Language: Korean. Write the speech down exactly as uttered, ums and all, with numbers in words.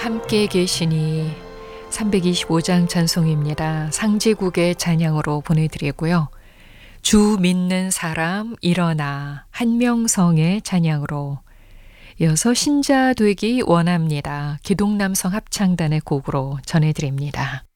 함께 계시니 삼백이십오 장 찬송입니다. 상지국의 찬양으로 보내드리고요. 주 믿는 사람 일어나 한명성의 찬양으로 이어서 신자 되기 원합니다. 기동남성 합창단의 곡으로 전해드립니다.